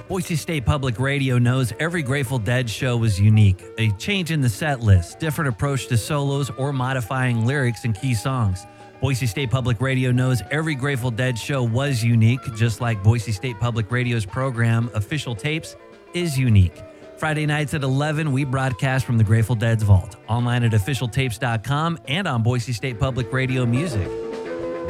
Boise State Public Radio knows every Grateful Dead show was unique. A change in the set list, different approach to solos, or modifying lyrics and key songs. Boise State Public Radio knows every Grateful Dead show was unique, just like Boise State Public Radio's program, Official Tapes, is unique. Friday nights at 11, we broadcast from the Grateful Dead's vault, online at officialtapes.com and on Boise State Public Radio Music.